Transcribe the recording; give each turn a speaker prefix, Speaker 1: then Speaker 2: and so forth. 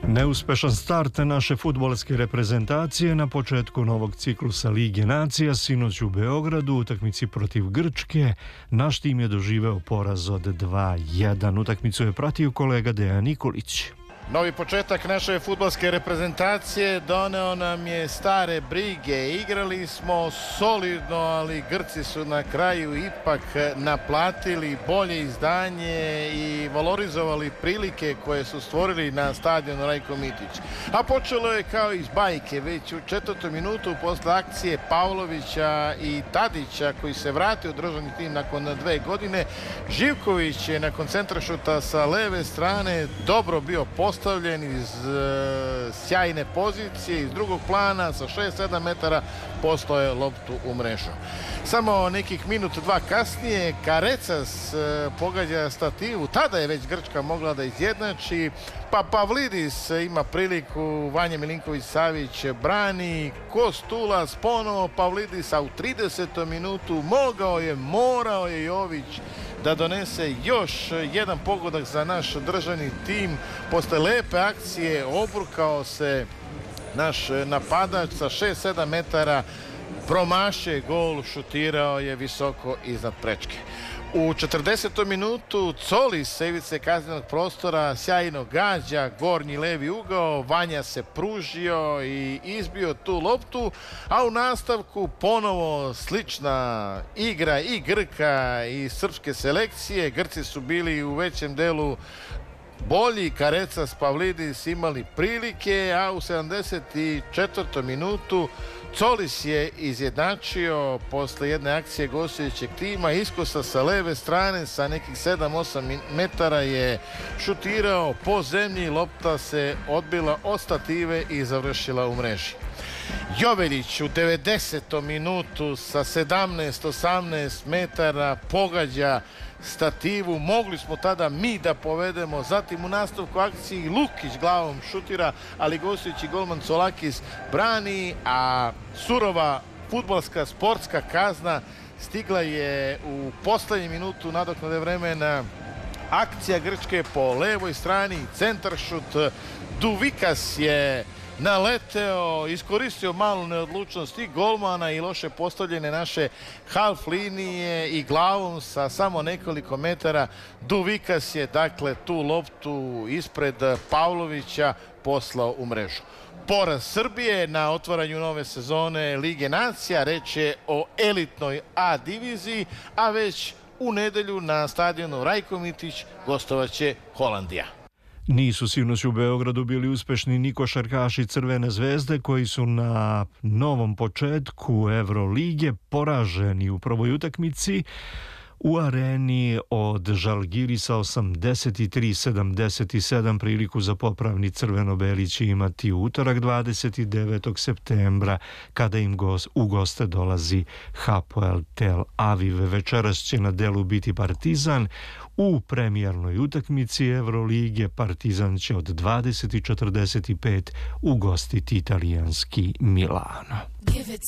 Speaker 1: Neuspešan start naše fudbalske reprezentacije na početku novog ciklusa Lige nacija sinoć u Beogradu u utakmici protiv Grčke. Naš tim je doživeo poraz od 2:1. Utakmicu je pratio kolega Dejan Nikolić.
Speaker 2: Novi početak naše fudbalske reprezentacije doneo nam je stare brige. Igrali smo solidno, ali Grci su na kraju ipak naplatili bolje izdanje i valorizovali prilike koje su stvorili na stadionu Rajko Mitić. A počelo je kao iz bajke, već u 4. minutu posle akcije Pavlovića i Tadića koji se vratio u državni tim nakon 2 godine. Živković je nakon centrašuta sa leve strane dobro bio postavljen iz sjajne pozicije, iz drugog plana sa 6-7 metara poslao je loptu u mrežu. Samo nekih minut, 2 kasnije Karecas pogađa stativu, tada je već Grčka mogla da izjednači, pa Pavlidis ima priliku, Vanja Milinković-Savić brani, Kostulas ponovo Pavlidis, a u 30. minutu morao je Jović da donese još jedan pogodak za naš državni tim. Posle lepe akcije obrukao se naš napadač sa 6-7 metara, promašio gol, šutirao je visoko iznad prečke. U 40. minutu Colis sa ivice kaznenog prostora sjajno gađa gornji levi ugao, Vanja se pružio i izbio tu loptu, a u nastavku ponovo slična igra i Grka i srpske selekcije. Grci su bili u većem delu bolji, Karecas, Pavlidis imali prilike, a u 74. minutu Colis je izjednačio posle jedne akcije gostujućeg tima, iskosa sa leve strane sa nekih 7-8 metara je šutirao po zemlji, lopta se odbila od stative i završila u mreži. Jovelić u 90. minutu sa 17-18 metara pogađa stativu, mogli smo tada mi da povedemo, zatim u nastavku akciji Lukić glavom šutira, ali gostujući golman Colakis brani, a surova fudbalska sportska kazna stigla je u poslednjem minutu nadoknade vremena. Akcija Grčke po levoj strani, centaršut, Duvikas je naleteo, iskoristio malu neodlučnost i golmana i loše postavljene naše half linije i glavom sa samo nekoliko metara Duvikas je dakle tu loptu ispred Pavlovića poslao u mrežu. Poraz Srbije na otvaranju nove sezone Lige nacija, reč je o elitnoj A diviziji, a već u nedelju na stadionu Rajko Mitić gostovaće Holandija.
Speaker 1: Nisu sinoć u Beogradu bili uspešni ni košarkaši Crvene zvezde koji su na novom početku Evrolige poraženi u prvoj utakmici u areni od Žalgirisa 83-77. Priliku za popravni crveno-beli će imati utorak 29. septembra kada im u goste dolazi Hapoel Tel Aviv. Večeras će na delu biti Partizan. U premijernoj utakmici Evrolige Partizan će od 20:45 ugostiti italijanski Milano.